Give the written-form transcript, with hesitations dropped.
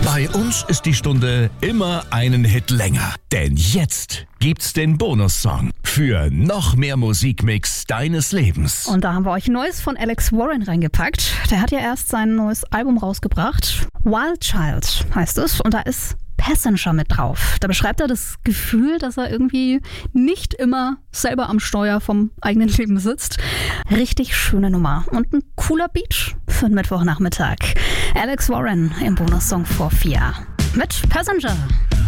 Bei uns ist die Stunde immer einen Hit länger. Denn jetzt gibt's den Bonussong für noch mehr Musikmix deines Lebens. Und da haben wir euch Neues von Alex Warren reingepackt. Der hat ja erst sein neues Album rausgebracht. Wild Child heißt es. Und da ist Passenger mit drauf. Da beschreibt er das Gefühl, dass er irgendwie nicht immer selber am Steuer vom eigenen Leben sitzt. Richtig schöne Nummer und ein cooler Beat für einen Mittwochnachmittag. Alex Warren im Bonussong vor 4 mit Passenger.